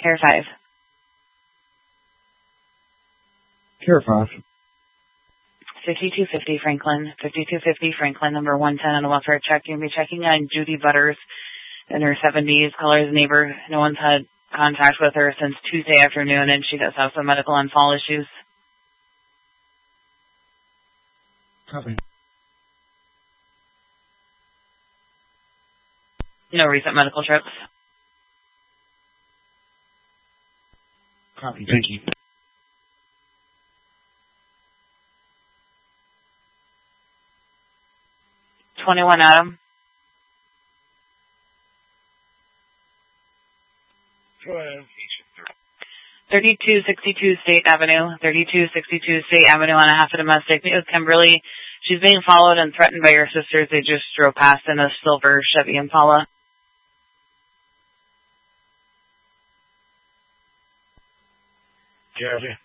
Care 5. Care 5. 5250 Franklin. 5250 Franklin, number 110 on a welfare check. You'll be checking on Judy Butters in her 70s. Caller's neighbor. No one's had contact with her since Tuesday afternoon, and she does have some medical and fall issues. Copy. No recent medical trips. Copy. Thank you. $21 Adam. Go ahead. 3262 State Avenue. 3262 State Avenue on a half a domestic. It was Kimberly. She's being followed and threatened by her sisters. They just drove past in a silver Chevy Impala. Copy.